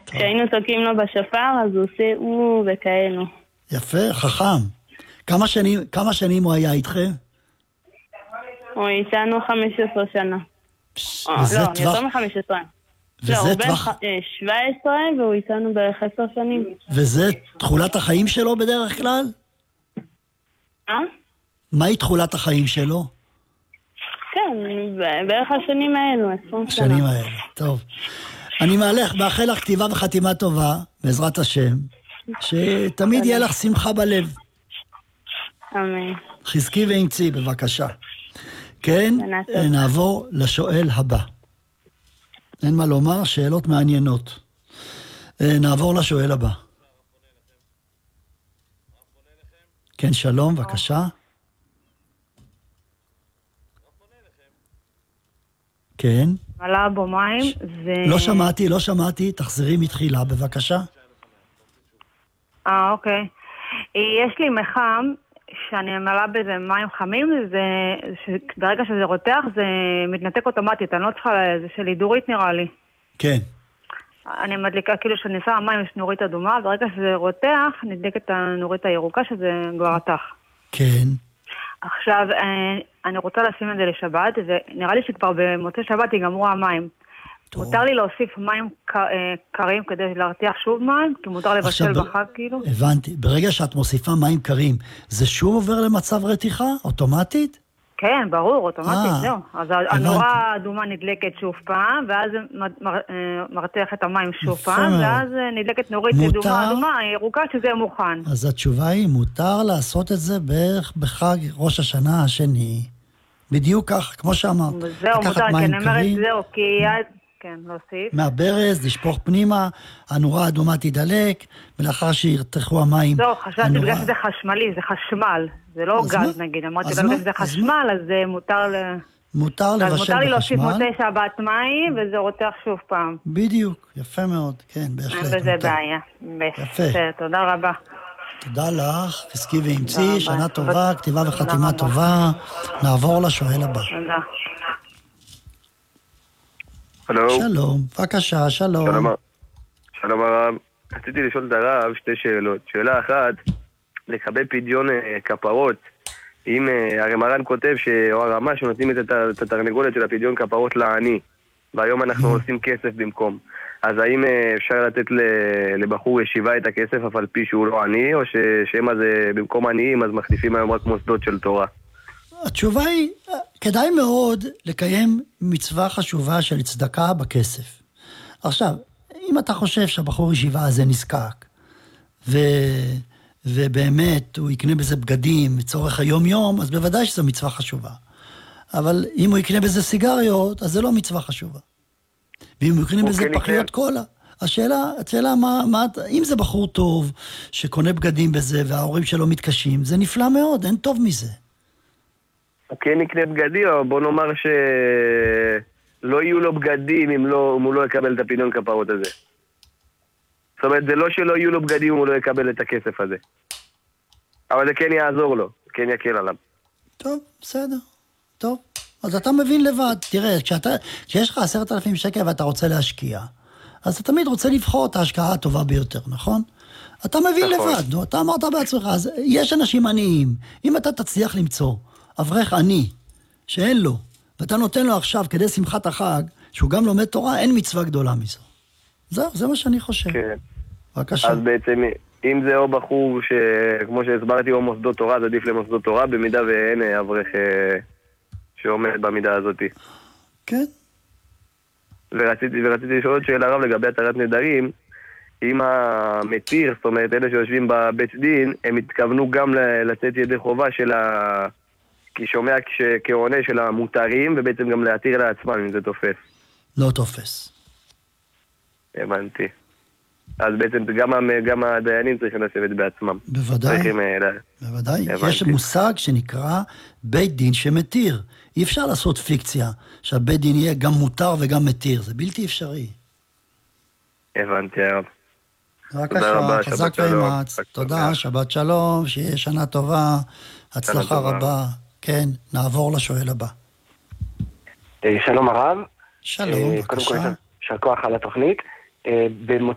כשהיינו תוקעים לו בשפר, אז הוא עושה וכאלו. יפה, חכם. כמה שנים הוא היה איתכם? הוא איתנו 15 שנה. וזה לא, טווח... יותר מ-15. וזה הוא טווח... בן 17 והוא איתנו בערך 10 שנים. וזה תחולת החיים שלו בדרך כלל? מהי תחולת החיים שלו? כן, בערך השנים האלו, 20 שנה. השנים האלה, טוב. אני מאחל לך כתיבה וחתימה טובה, בעזרת השם, שתמיד יהיה לך שמחה בלב. אמן. חזקי ואמצי, בבקשה. כן, נעבור לשואל הבא. אין מה לומר, שאלות מעניינות. נעבור לשואל הבא. כן, שלום, בבקשה. כן. עלה בו מים, לא שמעתי, תחזרי מתחילה, בבקשה. אוקיי. יש לי מחם, שאני מלאה בזה מים חמים, ברגע שזה רותח, זה מתנתק אוטומטית, אני לא צריכה, זה של הידורית נראה לי. כן. אני מדליקה, כאילו שאני שמה מים, יש נורית אדומה, ברגע שזה רותח, נדלקת הנורית הירוקה, שזה כבר רתח. כן. עכשיו, אני רוצה לשים את זה לשבת, ונראה לי שכבר במוצאי שבת ייגמרו המים. טוב. מותר לי להוסיף מים קרים כדי להרתיח שוב מים? כי מותר לבשל בחג כאילו? הבנתי. ברגע שאת מוסיפה מים קרים, זה שוב עובר למצב רתיחה? אוטומטית? כן, ברור, אוטומטית, זהו. אז הנורה האדומה נדלקת שוב פעם, ואז מרתיח את המים שוב פעם, ואז נדלקת נורית אדומה, ירוקה שזה מוכן. אז התשובה היא, מותר לעשות את זה בערך בחג ראש השנה השני. בדיוק כך, כמו שאמרת. זהו, מותר, כי אני אומרת זהו, כי... כן, להוסיף. מהברז, לשפוך פנימה, הנורה האדומה תדלק, ולאחר שירתחו המים... זהו, חשבתי בגלל שזה חשמלי, זה חשמל, זה לא גז נגיד, אמרתי בגלל שזה חשמל, אז מותר מותר לבשל בחשמל. מותר לי להוסיף מוצאי שבת מים, וזה רותח שוב פעם. בדיוק, יפה מאוד, כן, בהחלט. אין בזה בעיה. יפה. תודה רבה. תודה לך, חזקי ואמצי, שנה טובה, כתיבה וחתימה טובה. נעבור לשואל הבא. תודה. שלום, בבקשה, שלום. שלום הרב, רציתי לשאול את הרב שתי שאלות. שאלה אחת, לקבל פדיון כפרות, אם הרי מרן כותב או הרמה שנותנים את התרנגולת של הפדיון כפרות לעני, והיום אנחנו עושים כסף במקום. אז האם אפשר לתת לבחור ישיבה את הכסף אף על פי שהוא לא עני, או שהם אז במקום עניים אז מחליפים היום רק מוסדות של תורה? התשובה היא, כדאי מאוד לקיים מצווה חשובה של צדקה בכסף. עכשיו, אם אתה חושב שהבחור ישיבה הזה נזקק, ובאמת הוא יקנה בזה בגדים לצורך היום-יום, אז בוודאי שזו מצווה חשובה. אבל אם הוא יקנה בזה סיגריות, אז זה לא מצווה חשובה. ואם הוא יקנה בזה פחיות קולה, השאלה אם זה בחור טוב שקונה בגדים בזה וההורים שלו מתקשים, זה נפלא מאוד, אין טוב מזה. הוא כן יקנה בגדים, אבל בוא נאמר שלא יהיו לו בגדים אם הוא לא יקבל את הפדיון כפרות הזה. זאת אומרת, זה לא שלא יהיו לו בגדים אם הוא לא יקבל את הכסף הזה. אבל זה כן יעזור לו, כן יקל עליו. טוב, בסדר. טוב. אז אתה מבין לבד. תראה, כשיש לך 10,000 שקל ואתה רוצה להשקיע, אז אתה תמיד רוצה לבחור את ההשקעה הטובה ביותר, נכון? אתה מבין לבד, נו, אתה אמרת בעצמך, אז יש אנשים עניים. אם אתה תצליח למצוא אברך עני, שאין לו, ואתה נותן לו עכשיו כדי שמחת החג, שהוא גם לומד תורה, אין מצווה גדולה מזו. זהו, זה מה שאני חושב. כן. בבקשה. אז בעצם, אם זה או בחור שכמו שהסברתי, או מוסדות תורה, זה עדיף למוסדות תורה, במידה ואין אברך שעומד במידה הזאת. כן. ורציתי לשאול עוד שאלה רב לגבי התרת נדרים, אם המתיר, זאת אומרת, אלה שיושבים בבית דין, הם התכוונו גם לצאת ידי חובה של כי שומע כעונה של המותרים, ובעצם גם להתיר לעצמם אם זה תופס. לא תופס. הבנתי. אז בעצם גם הדיינים צריכים לשבת בעצמם. בוודאי. בוודאי. יש מושג שנקרא בית דין שמתיר. אי אפשר לעשות פיקציה שהבית דין יהיה גם מותר וגם מתיר. זה בלתי אפשרי. הבנתי, הרב. בבקשה, חזק ואמץ. תודה, שבת שלום, שיהיה שנה טובה, הצלחה רבה. כן, נעבור לשואל הבא. שלום הרב. שלום, בבקשה. קודם כל, יישר כוח על התוכנית.